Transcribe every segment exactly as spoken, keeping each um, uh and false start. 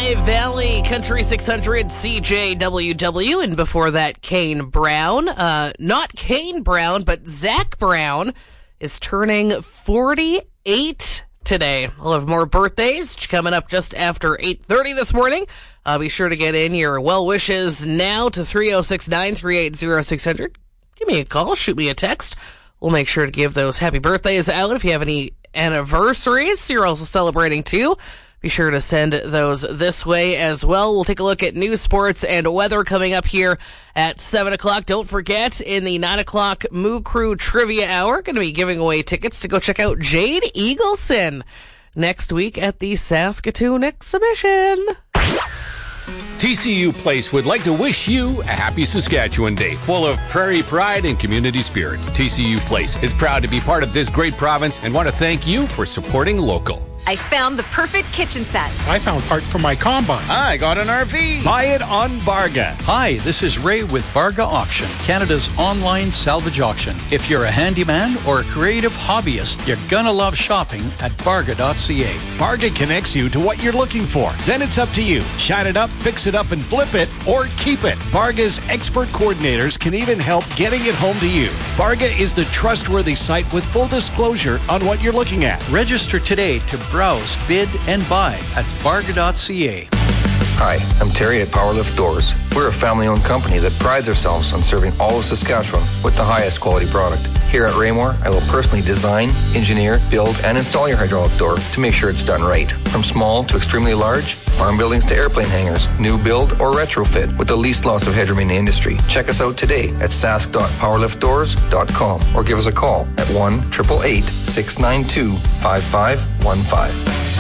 High Valley Country six hundred C J W W, and before that, Kane Brown. Uh, not Kane Brown, but Zach Brown is turning forty-eight today. We'll have more birthdays coming up just after eight thirty this morning. Uh, be sure to get in your well wishes now to three oh six, nine three eight, oh six hundred. Give me a call, shoot me a text. We'll make sure to give those happy birthdays out. If you have any anniversaries you're also celebrating too, be sure to send those this way as well. We'll take a look at news, sports, and weather coming up here at seven o'clock. Don't forget, in the nine o'clock Moo Crew Trivia Hour, going to be giving away tickets to go check out Jade Eagleson next week at the Saskatoon Exhibition. T C U Place would like to wish you a happy Saskatchewan Day, full of prairie pride and community spirit. T C U Place is proud to be part of this great province and want to thank you for supporting local. I found the perfect kitchen set. I found parts for my combine. I got an R V. Buy it on Barga. Hi, this is Ray with Barga Auction, Canada's online salvage auction. If you're a handyman or a creative hobbyist, you're gonna love shopping at barga dot c a. Barga connects you to what you're looking for. Then it's up to you. Shine it up, fix it up, and flip it, or keep it. Barga's expert coordinators can even help getting it home to you. Barga is the trustworthy site with full disclosure on what you're looking at. Register today to browse, bid, and buy at barga dot c a. Hi, I'm Terry at Powerlift Doors. We're a family-owned company that prides ourselves on serving all of Saskatchewan with the highest quality product. Here at Raymore, I will personally design, engineer, build, and install your hydraulic door to make sure it's done right. From small to extremely large, farm buildings to airplane hangars, new build or retrofit with the least loss of headroom in the industry. Check us out today at sask dot powerlift doors dot com or give us a call at one eight eight eight, six nine two, five five one five.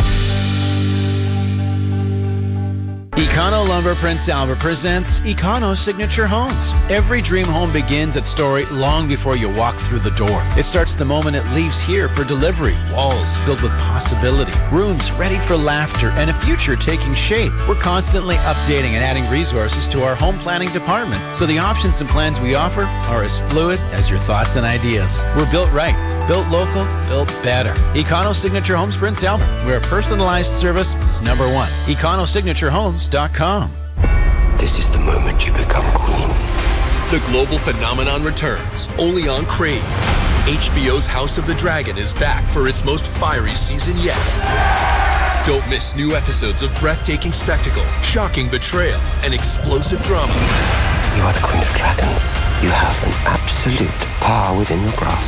Econo Lumber Prince Albert presents Econo Signature Homes. Every dream home begins at Story long before you walk through the door. It starts the moment it leaves here for delivery. Walls filled with possibility. Rooms ready for laughter and a future taking shape. We're constantly updating and adding resources to our home planning department, so the options and plans we offer are as fluid as your thoughts and ideas. We're built right, built local, built better. Econo Signature Homes Prince Albert, where personalized service is number one. econo signature homes dot com. This is the moment you become queen. The global phenomenon returns, only on Crave. H B O's House of the Dragon is back for its most fiery season yet. Don't miss new episodes of breathtaking spectacle, shocking betrayal, and explosive drama. You are the Queen of Dragons. You have an absolute power within your grasp.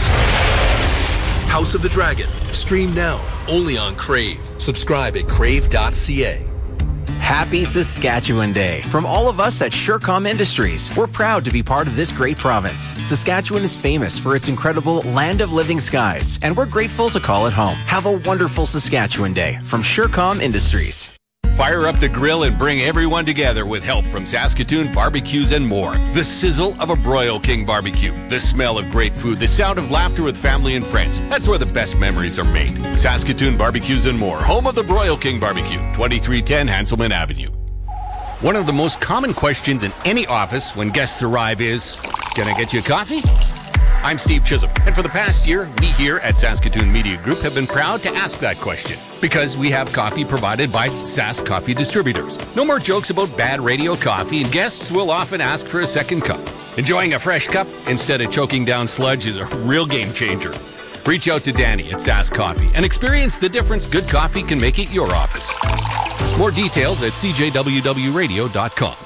House of the Dragon. Stream now, only on Crave. Subscribe at crave dot c a. Happy Saskatchewan Day from all of us at Surecom Industries. We're proud to be part of this great province. Saskatchewan is famous for its incredible land of living skies, and we're grateful to call it home. Have a wonderful Saskatchewan Day from Surecom Industries. Fire up the grill and bring everyone together with help from Saskatoon Barbecues and more. The sizzle of a Broil King barbecue, the smell of great food, the sound of laughter with family and friends. That's where the best memories are made. Saskatoon Barbecues and more, home of the Broil King barbecue, twenty-three ten Hanselman Avenue. One of the most common questions in any office when guests arrive is, can I get you a coffee? I'm Steve Chisholm, and for the past year, we here at Saskatoon Media Group have been proud to ask that question because we have coffee provided by Sask Coffee Distributors. No more jokes about bad radio coffee, and guests will often ask for a second cup. Enjoying a fresh cup instead of choking down sludge is a real game changer. Reach out to Danny at Sask Coffee and experience the difference good coffee can make at your office. More details at c j w w radio dot com.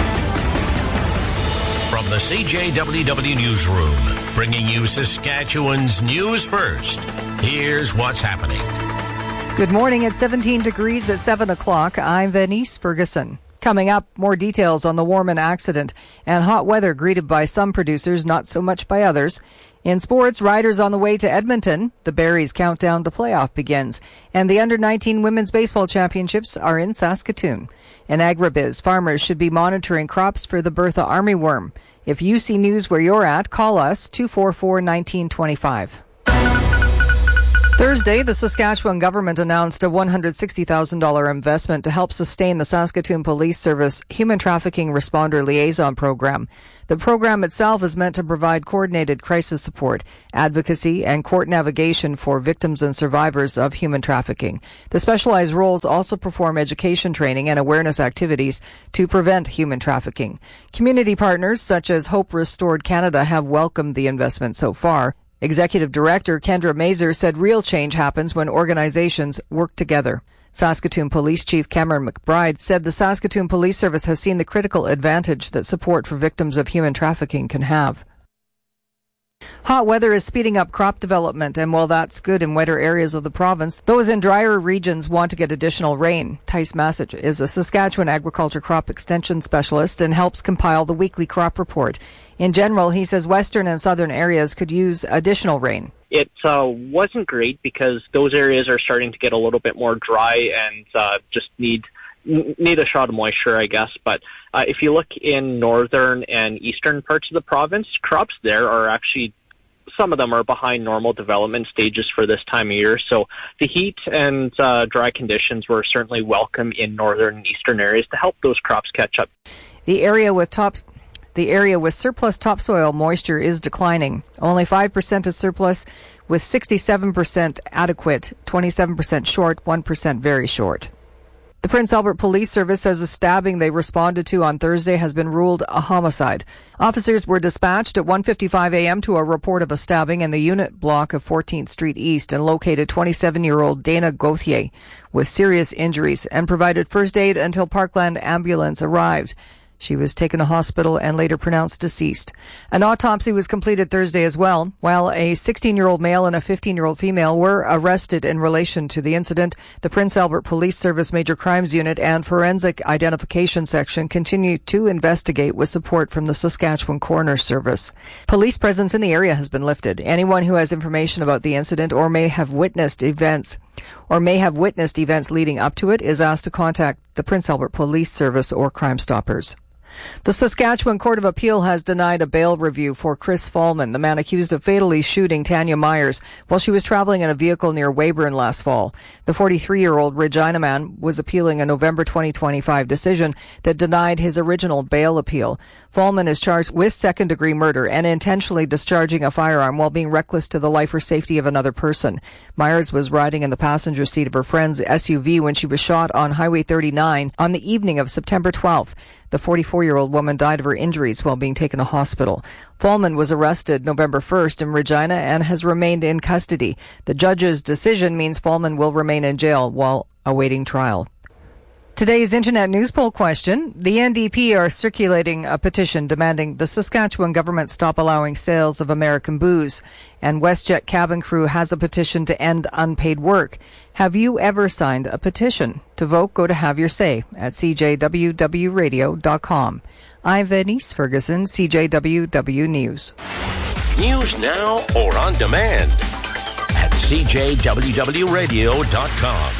From the C J W W Newsroom, bringing you Saskatchewan's news first. Here's what's happening. Good morning. It's seventeen degrees at seven o'clock. I'm Venice Ferguson. Coming up, more details on the Warman accident and hot weather greeted by some producers, not so much by others. In sports, riders on the way to Edmonton. The Berries countdown to playoff begins. And the under nineteen Women's Baseball Championships are in Saskatoon. In agribiz, farmers should be monitoring crops for the Bertha armyworm. If you see news where you're at, call us two four four, one nine two five. Thursday, the Saskatchewan government announced a one hundred sixty thousand dollars investment to help sustain the Saskatoon Police Service Human Trafficking Responder Liaison Program. The program itself is meant to provide coordinated crisis support, advocacy, and court navigation for victims and survivors of human trafficking. The specialized roles also perform education training and awareness activities to prevent human trafficking. Community partners such as Hope Restored Canada have welcomed the investment so far. Executive Director Kendra Mazer said real change happens when organizations work together. Saskatoon Police Chief Cameron McBride said the Saskatoon Police Service has seen the critical advantage that support for victims of human trafficking can have. Hot weather is speeding up crop development, and while that's good in wetter areas of the province, those in drier regions want to get additional rain. Tice Massich is a Saskatchewan agriculture crop extension specialist and helps compile the weekly crop report. In general, he says western and southern areas could use additional rain. It uh, wasn't great because those areas are starting to get a little bit more dry and uh, just need need a shot of moisture, I guess. But uh, if you look in northern and eastern parts of the province, crops there are actually, some of them are behind normal development stages for this time of year. So the heat and uh, dry conditions were certainly welcome in northern and eastern areas to help those crops catch up. The area with top... The area with surplus topsoil moisture is declining. Only five percent is surplus, with sixty-seven percent adequate, twenty-seven percent short, one percent very short. The Prince Albert Police Service says a stabbing they responded to on Thursday has been ruled a homicide. Officers were dispatched at one fifty-five a.m. to a report of a stabbing in the unit block of fourteenth Street East and located twenty-seven-year-old Dana Gauthier with serious injuries and provided first aid until Parkland ambulance arrived. She was taken to hospital and later pronounced deceased. An autopsy was completed Thursday as well, while a sixteen-year-old male and a fifteen-year-old female were arrested in relation to the incident. The Prince Albert Police Service Major Crimes Unit and Forensic Identification Section continue to investigate with support from the Saskatchewan Coroner Service. Police presence in the area has been lifted. Anyone who has information about the incident or may have witnessed events or may have witnessed events leading up to it is asked to contact the Prince Albert Police Service or Crime Stoppers. The Saskatchewan Court of Appeal has denied a bail review for Chris Fallman, the man accused of fatally shooting Tanya Myers while she was traveling in a vehicle near Weyburn last fall. The forty-three-year-old Regina man was appealing a November twenty twenty-five decision that denied his original bail appeal. Fallman is charged with second-degree murder and intentionally discharging a firearm while being reckless to the life or safety of another person. Myers was riding in the passenger seat of her friend's S U V when she was shot on Highway thirty-nine on the evening of September twelfth. The forty-four-year-old woman died of her injuries while being taken to hospital. Fallman was arrested November first in Regina and has remained in custody. The judge's decision means Fallman will remain in jail while awaiting trial. Today's Internet News Poll question. The N D P are circulating a petition demanding the Saskatchewan government stop allowing sales of American booze. And WestJet cabin crew has a petition to end unpaid work. Have you ever signed a petition? To vote, go to Have Your Say at c j w w radio dot com. I'm Venice Ferguson, C J W W News. News now or on demand at c j w w radio dot com.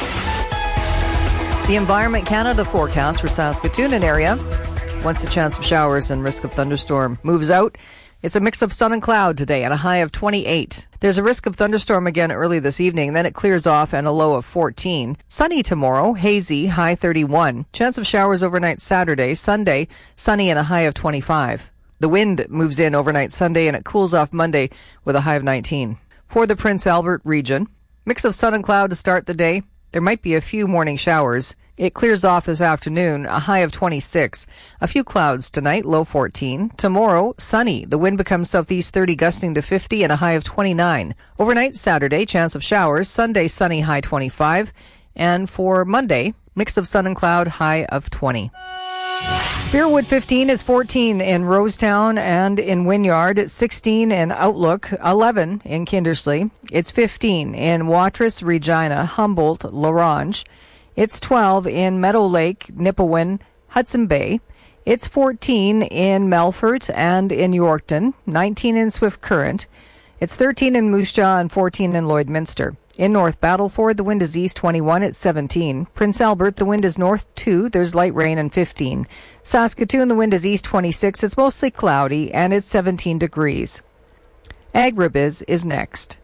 The Environment Canada forecast for Saskatoon and area. Once the chance of showers and risk of thunderstorm moves out, it's a mix of sun and cloud today and a high of twenty-eight. There's a risk of thunderstorm again early this evening, then it clears off and a low of fourteen. Sunny tomorrow, hazy, high thirty-one. Chance of showers overnight Saturday. Sunday, sunny and a high of twenty-five. The wind moves in overnight Sunday and it cools off Monday with a high of nineteen. For the Prince Albert region, mix of sun and cloud to start the day. There might be a few morning showers. It clears off this afternoon, a high of twenty-six. A few clouds tonight, low fourteen. Tomorrow, sunny. The wind becomes southeast thirty, gusting to fifty, and a high of twenty-nine. Overnight Saturday, chance of showers. Sunday, sunny, high twenty-five. And for Monday, mix of sun and cloud, high of twenty. Spearwood fifteen is fourteen in Rosetown and in Wynyard. It's sixteen in Outlook, eleven in Kindersley. It's fifteen in Watrous, Regina, Humboldt, Larange. It's twelve in Meadow Lake, Nipawin, Hudson Bay. It's fourteen in Melfort and in Yorkton, nineteen in Swift Current. It's thirteen in Moose Jaw and fourteen in Lloydminster. In North Battleford, the wind is east twenty-one, it's seventeen. Prince Albert, the wind is north two, there's light rain and fifteen. Saskatoon, the wind is east twenty-six, it's mostly cloudy and it's seventeen degrees. Agribiz is next.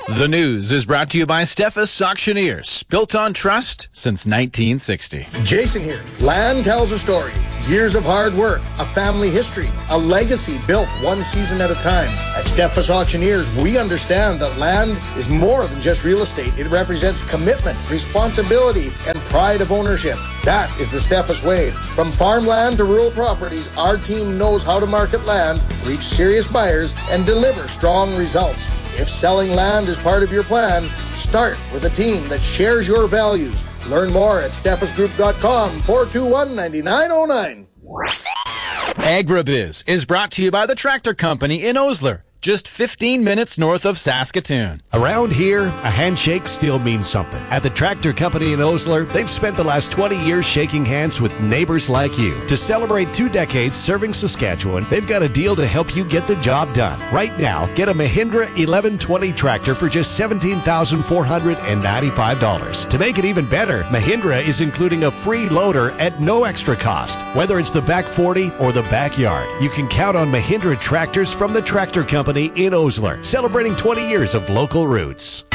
The news is brought to you by Steffes Auctioneers, built on trust since nineteen sixty. Jason here. Land tells a story. Years of hard work, a family history, a legacy built one season at a time. At Steffes Auctioneers, we understand that land is more than just real estate. It represents commitment, responsibility, and pride of ownership. That is the Steffes way. From farmland to rural properties, our team knows how to market land, reach serious buyers, and deliver strong results. If selling land is part of your plan, start with a team that shares your values. Learn more at steffes group dot com, four two one, nine nine zero nine. AgriBiz is brought to you by the Tractor Company in Osler, just fifteen minutes north of Saskatoon. Around here, a handshake still means something. At the Tractor Company in Osler, they've spent the last twenty years shaking hands with neighbors like you. To celebrate two decades serving Saskatchewan, they've got a deal to help you get the job done. Right now, get a Mahindra eleven twenty tractor for just seventeen thousand four hundred ninety-five dollars. To make it even better, Mahindra is including a free loader at no extra cost. Whether it's the back forty or the backyard, you can count on Mahindra tractors from the Tractor Company in Osler, celebrating twenty years of local roots.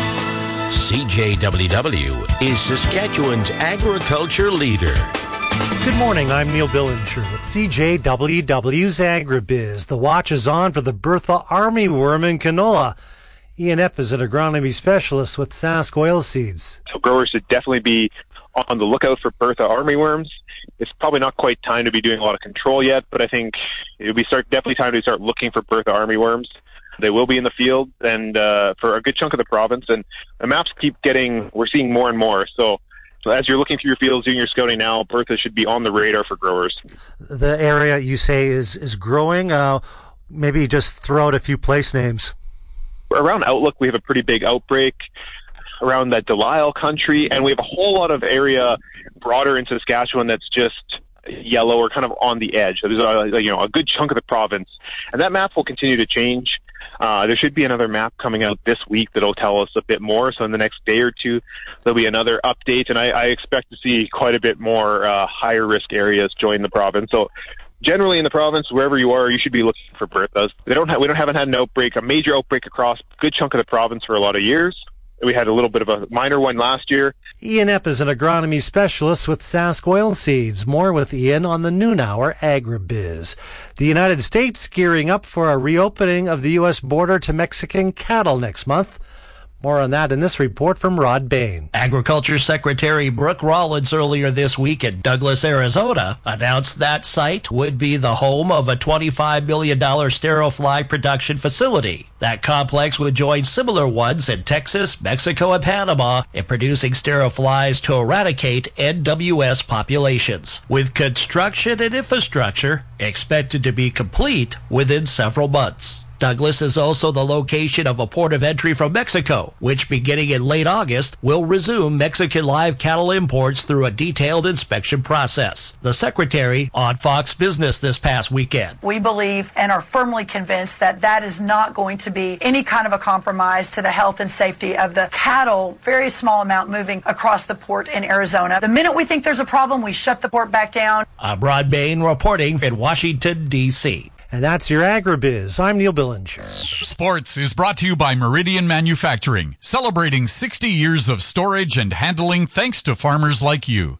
C J W W is Saskatchewan's agriculture leader. Good morning, I'm Neil Billinger with C J W W's AgriBiz. The watch is on for the Bertha armyworm in canola. Ian Epp is an agronomy specialist with Sask Oilseeds. So growers should definitely be on the lookout for Bertha armyworms. It's probably not quite time to be doing a lot of control yet, but I think it would be start, definitely time to start looking for Bertha armyworms. They will be in the field and uh, for a good chunk of the province, and the maps keep getting, we're seeing more and more. So, so as you're looking through your fields, doing your scouting now, Bertha should be on the radar for growers. The area you say is, is growing. Uh, maybe just throw out a few place names. Around Outlook, we have a pretty big outbreak. Around that Delisle country, and we have a whole lot of area broader in Saskatchewan that's just yellow or kind of on the edge. So there's a, you know, a good chunk of the province, and that map will continue to change. Uh, there should be another map coming out this week that'll tell us a bit more. So in the next day or two, there'll be another update, and I, I expect to see quite a bit more uh, higher risk areas join the province. So generally in the province, wherever you are, you should be looking for Berthas. They don't have, we don't haven't had an outbreak, a major outbreak across a good chunk of the province for a lot of years. We had a little bit of a minor one last year. Ian Epp is an agronomy specialist with Sask Oilseeds. More with Ian on the noon hour AgriBiz. The United States gearing up for a reopening of the U S border to Mexican cattle next month. More on that in this report from Rod Bain. Agriculture Secretary Brooke Rollins earlier this week at Douglas, Arizona, announced that site would be the home of a twenty-five million dollars sterile fly production facility. That complex would join similar ones in Texas, Mexico, and Panama in producing sterile flies to eradicate N W S populations, with construction and infrastructure expected to be complete within several months. Douglas is also the location of a port of entry from Mexico, which beginning in late August will resume Mexican live cattle imports through a detailed inspection process. The secretary on Fox Business this past weekend. We believe and are firmly convinced that that is not going to be any kind of a compromise to the health and safety of the cattle, very small amount moving across the port in Arizona. The minute we think there's a problem, we shut the port back down. I'm Rod Bain reporting in Washington, D C And that's your AgriBiz. I'm Neil Billinger. Sports is brought to you by Meridian Manufacturing, celebrating sixty years of storage and handling thanks to farmers like you.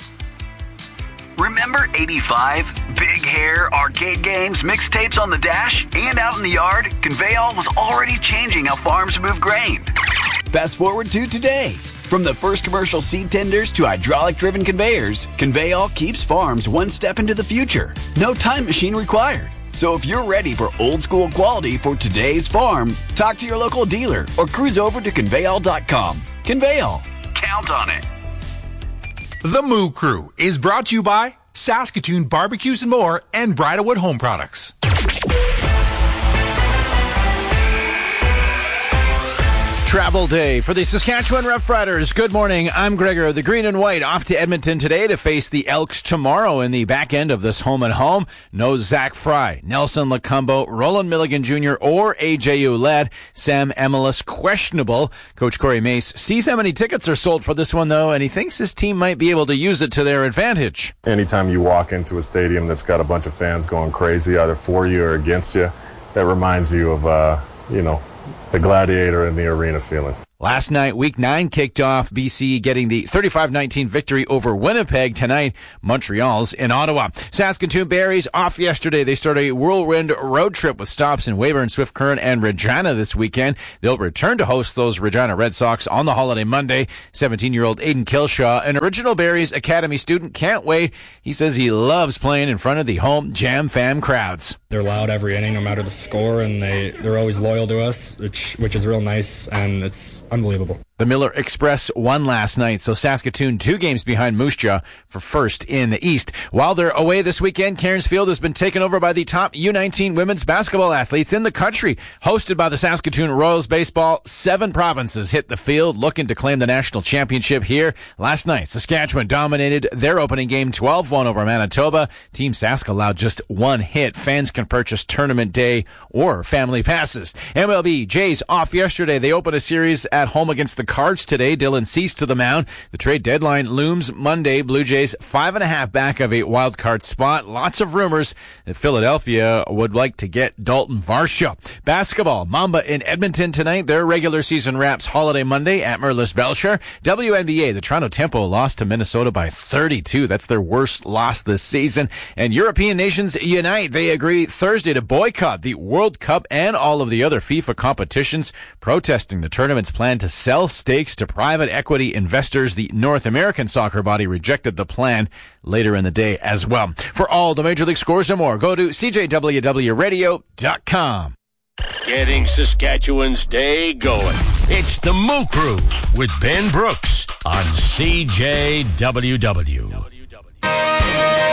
Remember eighty-five? Big hair, arcade games, mixtapes on the dash, and out in the yard, Conveyall was already changing how farms move grain. Fast forward to today. From the first commercial seed tenders to hydraulic-driven conveyors, Conveyall keeps farms one step into the future. No time machine required. So if you're ready for old-school quality for today's farm, talk to your local dealer or cruise over to Conveyall dot com. Conveyall. Count on it. The Moo Crew is brought to you by Saskatoon Barbecues and More and Bridalwood Home Products. Travel day for the Saskatchewan Roughriders. Good morning. I'm Gregor. The green and white off to Edmonton today to face the Elks tomorrow in the back end of this home and home. No Zach Fry, Nelson Lacumbo, Roland Milligan Junior, or A J Ouellette. Sam Emelis questionable. Coach Corey Mace sees how many tickets are sold for this one, though, and he thinks his team might be able to use it to their advantage. Anytime you walk into a stadium that's got a bunch of fans going crazy, either for you or against you, that reminds you of, uh, you know, the gladiator in the arena feeling. Last night, week nine kicked off. B C getting the thirty-five nineteen victory over Winnipeg. Tonight, Montreal's in Ottawa. Saskatoon Berries off yesterday. They start a whirlwind road trip with stops in Weyburn, Swift Current, and Regina this weekend. They'll return to host those Regina Red Sox on the holiday Monday. seventeen-year-old Aiden Kilshaw, an original Berries Academy student, can't wait. He says he loves playing in front of the home Jam Fam crowds. They're loud every inning, no matter the score, and they, they're always loyal to us, which which is real nice, and it's unbelievable. The Miller Express won last night, so Saskatoon two games behind Moose Jaw for first in the East. While they're away this weekend, Cairns Field has been taken over by the top U nineteen women's basketball athletes in the country. Hosted by the Saskatoon Royals baseball, seven provinces hit the field looking to claim the national championship here. Last night, Saskatchewan dominated their opening game twelve one over Manitoba. Team Sask allowed just one hit. Fans can purchase tournament day or family passes. M L B Jays off yesterday. They opened a series at home against the Cards today. Dylan Cease to the mound. The trade deadline looms Monday. Blue Jays five and a half back of a wild card spot. Lots of rumors that Philadelphia would like to get Dalton Varsho. Basketball, Mamba in Edmonton tonight. Their regular season wraps holiday Monday at Merlis Belcher. W N B A, the Toronto Tempo lost to Minnesota by thirty-two. That's their worst loss this season. And European nations unite. They agree Thursday to boycott the World Cup and all of the other FIFA competitions, protesting the tournament's plan to sell stakes to private equity investors. The North American soccer body rejected the plan later in the day as well. For all the Major League scores and more, go to C J W W radio dot com. Getting Saskatchewan's day going. It's the Moo Crew with Ben Brooks on C J W W.